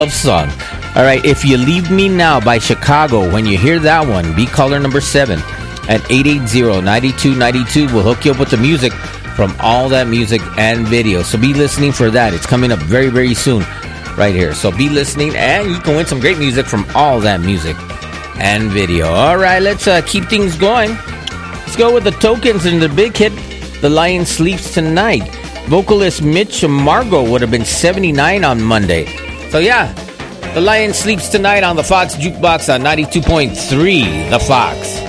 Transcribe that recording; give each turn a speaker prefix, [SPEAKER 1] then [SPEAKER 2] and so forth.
[SPEAKER 1] love song. All right, If You Leave Me Now by Chicago. When you hear that one, be caller number 7 at 880-9292. We'll hook you up with the music from All That Music and Video. So be listening for that. It's coming up very, very soon right here. So be listening, and you can win some great music from All That Music and Video. All right, let's keep things going. Let's go with the Tokens and the big hit, The Lion Sleeps Tonight. Vocalist Mitch Margo would have been 79 on Monday. So yeah, The Lion Sleeps Tonight on the Fox Jukebox on 92.3 The Fox.